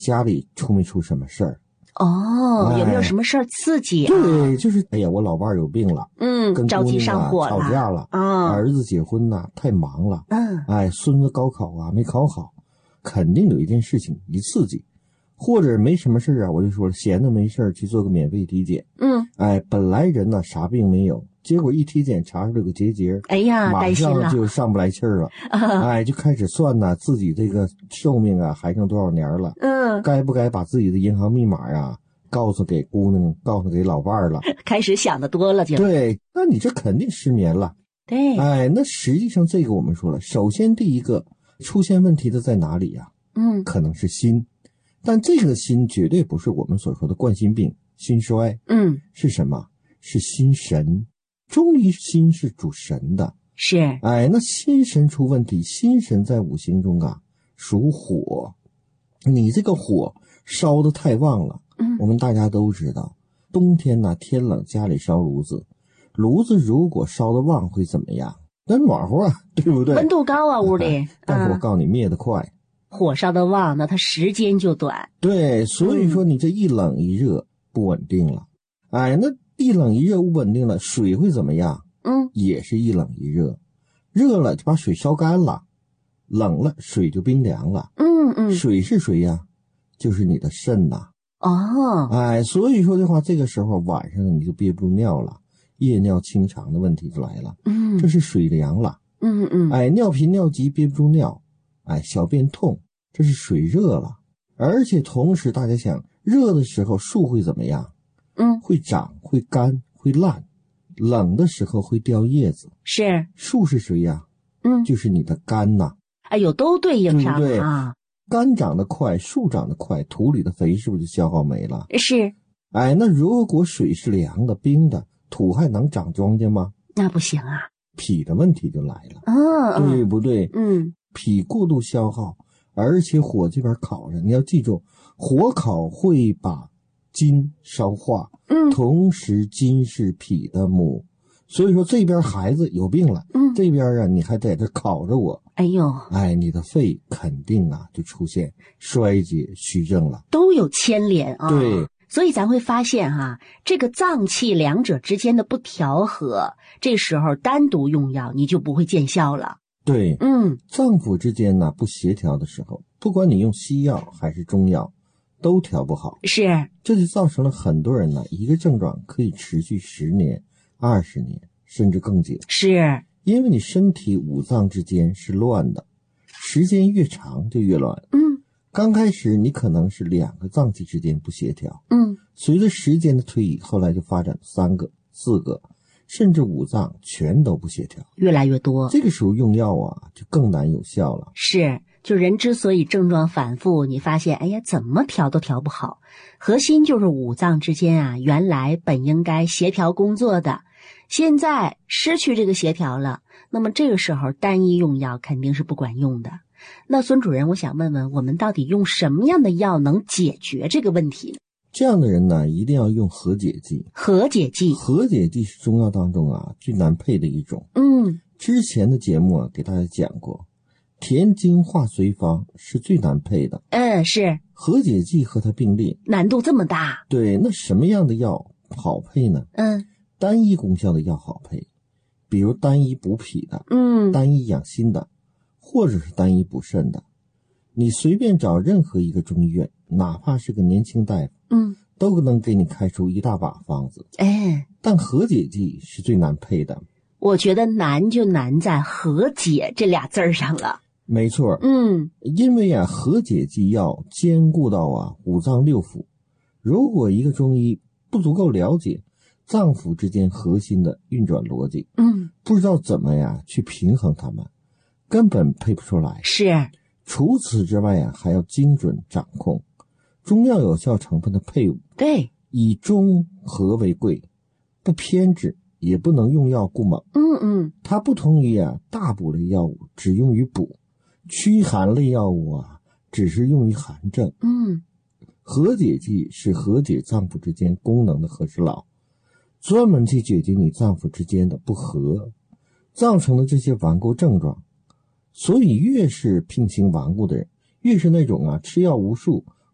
家里出没出什么事儿。 有没有什么事儿刺激啊？ 对，就是哎呀，我老伴儿有病了，跟着急姑娘上火了， 吵架了，儿子结婚呐，太忙了，孙子高考啊没考好，肯定有一件事情一刺激，或者没什么事啊，我就说了，闲着没事去做个免费体检，本来人呢啥病没有，结果一体检查出这个结节， 哎呀， 马上就上不来气儿了，就开始算呐，自己这个寿命啊还剩多少年了，该不该把自己的银行密码呀告诉给姑娘，告诉给老伴儿了， 开始想的多了就。 对，那你这肯定失眠了。 对， 那实际上这个我们说了，首先第一个出现问题的在哪里呀？可能是心，但这个心绝对不是我们所说的冠心病、心衰，是什么？是心神。中医心是主神的， 是。 那心神出问题，心神在五行中啊属火，你这个火烧得太旺了。我们大家都知道，冬天呢天冷家里烧炉子，炉子如果烧得旺会怎么样？那暖和啊，对不对？ 温度高啊，屋里。 但是我告诉你，灭得快。 火烧得旺，那它时间就短。 对，所以说你这一冷一热不稳定了。那一冷一热不稳定了，水会怎么样？也是一冷一热，热了就把水烧干了，冷了水就冰凉了。水是谁呀？就是你的肾呐。所以说的话，这个时候晚上你就憋不住尿了，夜尿清肠的问题就来了。这是水凉了。尿频尿急憋不住尿，小便痛，这是水热了。而且同时大家想，热的时候树会怎么样？会长，会干，会烂。冷的时候会掉叶子。 是。 树是谁呀？就是你的肝呐。 哎呦，都对应上了啊。 肝长得快，树长得快，土里的肥是不是就消耗没了？ 是。 那如果水是凉的、冰的，土还能长庄稼吗？ 那不行啊。 脾的问题就来了。对不对？脾过度消耗，而且火这边烤着，你要记住，火烤会把筋烧化，同时筋是脾的母，所以说这边孩子有病了，这边啊你还在这烤着我， 哎呦， 你的肺肯定啊就出现衰竭虚症了， 都有牵连啊。 对， 所以咱会发现这个脏气两者之间的不调和，这时候单独用药你就不会见效了。 对，脏腑之间呢不协调的时候，不管你用西药还是中药，都调不好。 是， 这就造成了很多人呢，一个症状可以持续10年、20年，甚至更久。 是， 因为你身体五脏之间是乱的，时间越长就越乱。刚开始你可能是2个脏器之间不协调，随着时间的推移，后来就发展3个、4个，甚至5脏全都不协调， 越来越多。 这个时候用药啊就更难有效了。 是，就人之所以症状反复，你发现哎呀怎么调都调不好，核心就是五脏之间原来本应该协调工作的，现在失去这个协调了，那么这个时候单一用药肯定是不管用的。那孙主任，我想问问，我们到底用什么样的药能解决这个问题呢？ 这样的人呢，一定要用和解剂。 和解剂， 和解剂是中药当中最难配的一种。之前的节目给大家讲过，填精化随方是最难配的。 是。 和解剂和它并列， 难度这么大。 对，那什么样的药好配呢？单一功效的药好配，比如单一补脾的，单一养心的，或者是单一补肾的。你随便找任何一个中医院，哪怕是个年轻大夫，都能给你开出一大把方子。但和解剂是最难配的。 我觉得难就难在和解这俩字上了。 没错，因为和解剂要兼顾到五脏六腑。如果一个中医不足够了解脏腑之间核心的运转逻辑，不知道怎么去平衡它们，根本配不出来。 是。 除此之外还要精准掌控中药有效成分的配伍。 对， 以中和为贵，不偏执，也不能用药过猛。它不同于大补类药物只用于补，驱寒类药物只是用于寒症。和解剂是和解脏腑之间功能的和事佬，专门去解决你脏腑之间的不和造成的这些顽固症状。所以越是病情顽固的人，越是那种吃药无数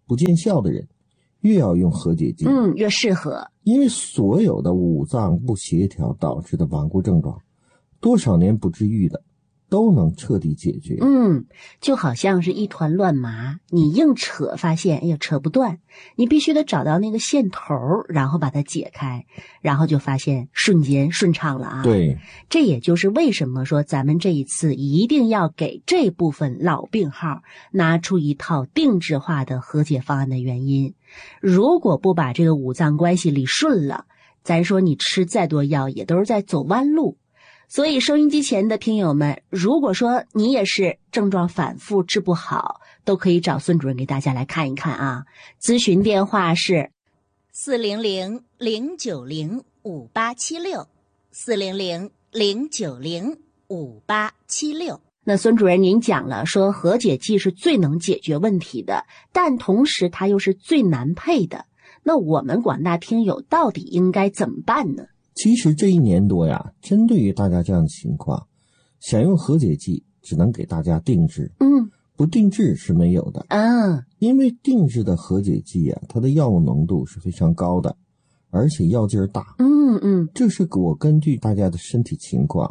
不见效的人，越要用和解剂， 越适合。 因为所有的五脏不协调导致的顽固症状，多少年不治愈的，都能彻底解决。 就好像是一团乱麻，你硬扯发现，哎呀，扯不断，你必须得找到那个线头，然后把它解开，然后就发现瞬间顺畅了啊。 对， 这也就是为什么说咱们这一次一定要给这部分老病号拿出一套定制化的和解方案的原因。如果不把这个五脏关系理顺了，咱说你吃再多药也都是在走弯路。所以收音机前的听友们，如果说你也是症状反复治不好，都可以找孙主任给大家来看一看啊。咨询电话是 400-090-5876，400-090-5876。 那孙主任您讲了说和解剂是最能解决问题的，但同时它又是最难配的，那我们广大听友到底应该怎么办呢？ 其实这1年多呀，针对于大家这样的情况，想用和解剂只能给大家定制，不定制是没有的。因为定制的和解剂啊，它的药物浓度是非常高的，而且药劲儿大。这是我根据大家的身体情况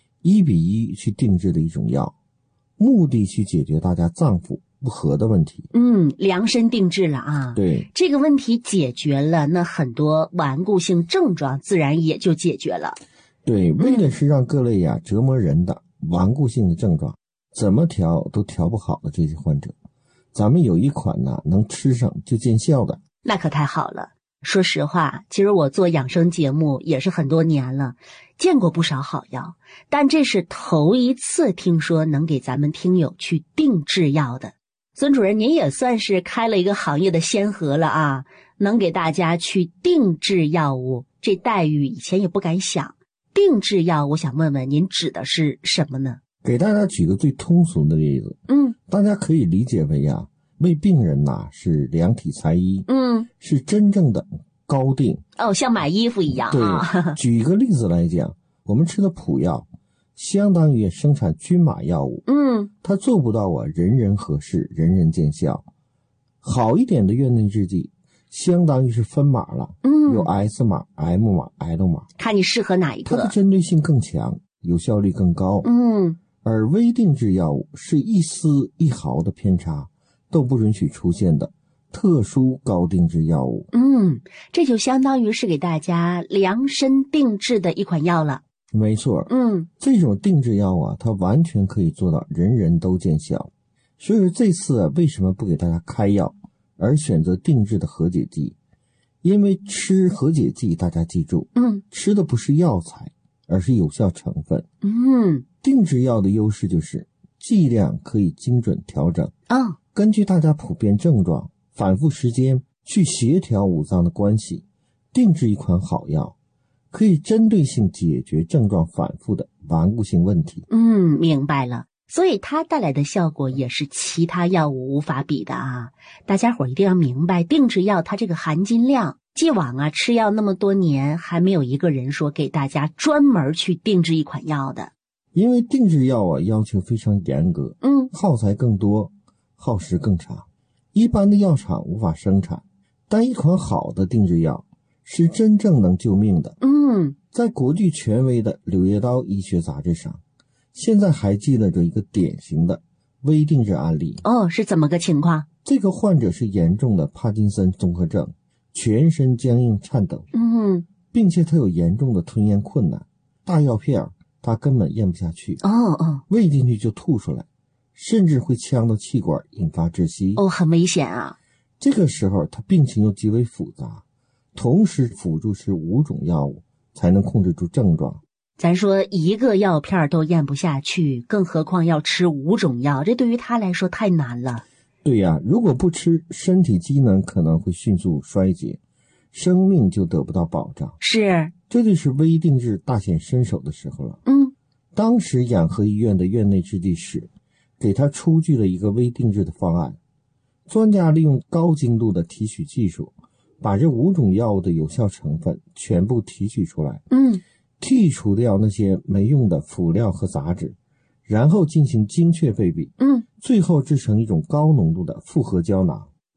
1比1去定制的一种药，目的去解决大家脏腑不和的问题。 量身定制了啊。 对， 这个问题解决了，那很多顽固性症状自然也就解决了。 对，为的是让各类呀折磨人的顽固性的症状怎么调都调不好的这些患者，咱们有一款呢能吃上就见效的。 那可太好了。说实话，其实我做养生节目也是很多年了，见过不少好药，但这是头一次听说能给咱们听友去定制药的。孙主任，您也算是开了一个行业的先河了啊，能给大家去定制药物，这待遇以前也不敢想。定制药，我想问问您指的是什么呢？ 给大家举个最通俗的例子，大家可以理解为啊，为病人呐是量体裁衣，是真正的高定。 像买衣服一样啊。 对，举一个例子来讲，我们吃的普药，相当于生产均码药物，它做不到人人合适，人人见效。好一点的院内制剂，相当于是分码了，有 S 码、M 码、L 码， 看你适合哪一个。 它的针对性更强，有效率更高。而微定制药物是一丝一毫的偏差都不允许出现的特殊高定制药物。 这就相当于是给大家量身定制的一款药了。 没错，这种定制药啊，它完全可以做到人人都见效。所以说这次为什么不给大家开药，而选择定制的和解剂？因为吃和解剂，大家记住，吃的不是药材，而是有效成分。定制药的优势就是剂量可以精准调整，根据大家普遍症状、反复时间去协调五脏的关系，定制一款好药，可以针对性解决症状反复的顽固性问题。 明白了。所以它带来的效果也是其他药物无法比的啊！大家伙一定要明白，定制药它这个含金量，既往啊吃药那么多年，还没有一个人说给大家专门去定制一款药的。 因为定制药啊要求非常严格，耗材更多，耗时更长，一般的药厂无法生产。但一款好的定制药是真正能救命的。在国际权威的《柳叶刀医学杂志》上，现在还记录着一个典型的微定制案例。 是怎么个情况？ 这个患者是严重的帕金森综合症，全身僵硬颤抖，并且他有严重的吞咽困难，大药片他根本咽不下去，喂进去就吐出来，甚至会呛到气管，引发窒息。 很危险啊！ 这个时候他病情又极为复杂，同时辅助吃5种药物才能控制住症状。 咱说一个药片都咽不下去，更何况要吃5种药，这对于他来说太难了。 对呀，如果不吃，身体机能可能会迅速衰竭，生命就得不到保障。 是， 这就是微定制大显身手的时候了。当时养和医院的院内制剂室给他出具了一个微定制的方案，专家利用高精度的提取技术，把这5种药物的有效成分全部提取出来，剔除掉那些没用的辅料和杂质，然后进行精确配比，最后制成一种高浓度的复合胶囊，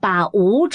把五